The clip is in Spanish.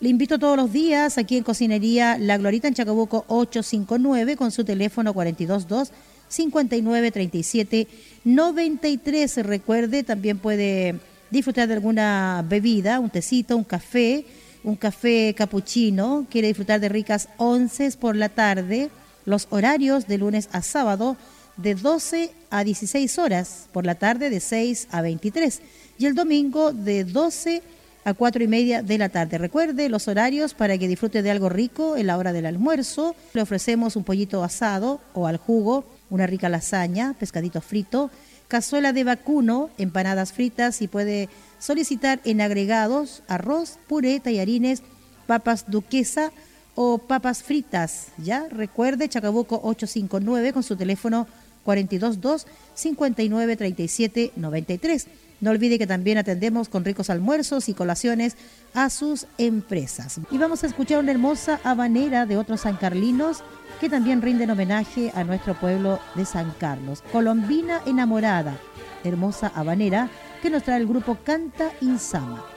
Le invito todos los días aquí en Cocinería La Glorita en Chacabuco 859 con su teléfono 422 59 37 93. Recuerde, también puede disfrutar de alguna bebida, un tecito, un café capuchino. Quiere disfrutar de ricas onces por la tarde. Los horarios de lunes a sábado de 12 a 16 horas, por la tarde de 6 a 23 y el domingo de 12 a 4 y media de la tarde. Recuerde los horarios para que disfrute de algo rico en la hora del almuerzo. Le ofrecemos un pollito asado o al jugo, una rica lasaña, pescadito frito, cazuela de vacuno, empanadas fritas y puede solicitar en agregados arroz, puré, tallarines, papas duquesa o papas fritas. Ya recuerde, Chacabuco 859 con su teléfono 422 59 37 93. No olvide que también atendemos con ricos almuerzos y colaciones a sus empresas. Y vamos a escuchar una hermosa habanera de otros sancarlinos que también rinden homenaje a nuestro pueblo de San Carlos. Colombina enamorada, hermosa habanera que nos trae el grupo Canta Insama.